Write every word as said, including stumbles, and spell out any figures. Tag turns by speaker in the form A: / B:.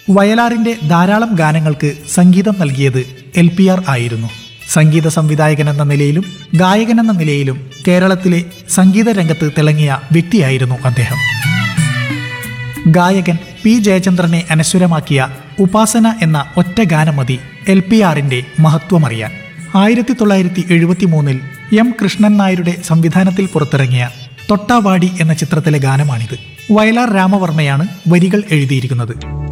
A: വയലാറിന്റെ ധാരാളം ഗാനങ്ങൾക്ക് സംഗീതം നൽകിയത് എൽ പി ആർ ആയിരുന്നു. സംഗീത സംവിധായകൻ എന്ന നിലയിലും ഗായകൻ എന്ന നിലയിലും കേരളത്തിലെ സംഗീത രംഗത്ത് തിളങ്ങിയ വ്യക്തിയായിരുന്നു അദ്ദേഹം. ഗായകൻ പി ജയചന്ദ്രനെ അനശ്വരമാക്കിയ ഉപാസന എന്ന ഒറ്റ ഗാനം മതി എൽ പി ആറിന്റെ മഹത്വമറിയാൻ. ആയിരത്തി തൊള്ളായിരത്തി എഴുപത്തി മൂന്നിൽ എം കൃഷ്ണൻ നായരുടെ സംവിധാനത്തിൽ പുറത്തിറങ്ങിയ തൊട്ടാവാടി എന്ന ചിത്രത്തിലെ ഗാനമാണിത്. വയലാർ രാമവർമ്മയാണ് വരികൾ എഴുതിയിരിക്കുന്നത്.